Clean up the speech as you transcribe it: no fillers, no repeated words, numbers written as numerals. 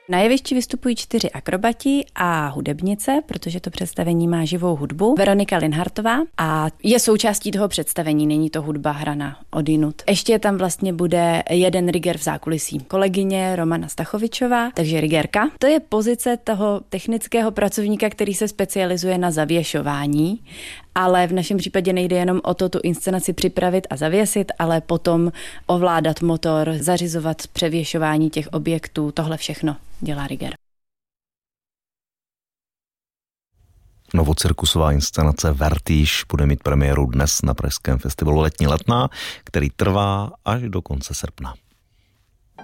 Na jevišti vystupují 4 akrobati a hudebnice, protože to představení má živou hudbu. Veronika Linhartová a je součástí toho představení, není to hudba hraná odinut. Ještě tam vlastně bude jeden riger v zákulisí. Kolegyně Romana Stachovičová, takže rigérka. To je pozice toho technického pracovníka, který se specializuje na zavěšování, ale v našem případě nejde jenom o to tu inscenaci připravit a zavěsit, ale potom ovládat motor, zařizovat převěšování těch objektů, tohle všechno dělá riger. Novocirkusová inscenace Vertíž bude mít premiéru dnes na pražském festivalu Letní letná, který trvá až do konce srpna.